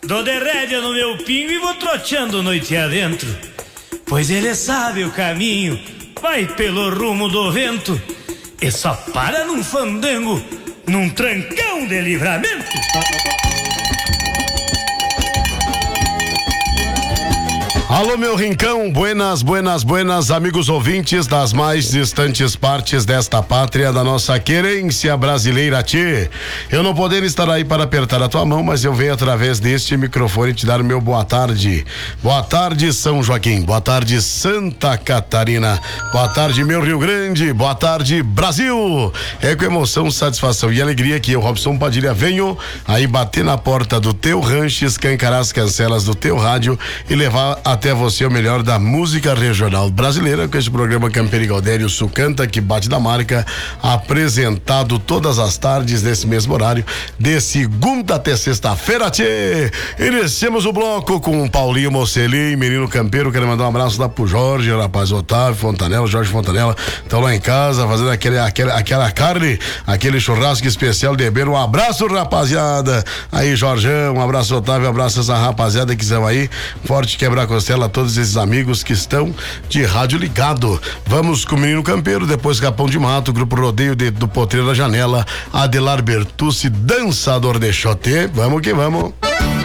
Dou de rédea no meu pingo e vou troteando noite adentro, pois ele sabe o caminho, vai pelo rumo do vento e só para num fandango, num trancão de livramento. Alô, meu rincão, buenas, buenas, buenas, amigos ouvintes das mais distantes partes desta pátria, da nossa querência brasileira, tchê. Eu não podendo estar aí para apertar a tua mão, mas eu venho através deste microfone te dar o meu boa tarde. Boa tarde, São Joaquim. Boa tarde, Santa Catarina. Boa tarde, meu Rio Grande. Boa tarde, Brasil. É com emoção, satisfação e alegria que eu, Robson Padilha, venho aí bater na porta do teu rancho, escancarar as cancelas do teu rádio e levar até você o melhor da música regional brasileira, com este programa Campeiro e Gaudério Sucanta, que bate da marca, apresentado todas as tardes nesse mesmo horário, de segunda até sexta-feira, tchê. Iniciamos o bloco com o Paulinho Mocelin, menino campeiro. Quero mandar um abraço lá pro Jorge, rapaz, Otávio Fontanella, Jorge Fontanella, estão lá em casa fazendo aquela carne, aquele churrasco especial de beber. Um abraço, rapaziada. Aí, Jorgão, um abraço, Otávio, um abraço essa rapaziada que estão aí, forte quebra-costela a todos esses amigos que estão de rádio ligado. Vamos com o Menino Campeiro, depois Capão de Mato, Grupo Rodeio do Potreiro da Janela, Adelar Bertucci, Dançador de Xote. Vamos que vamos.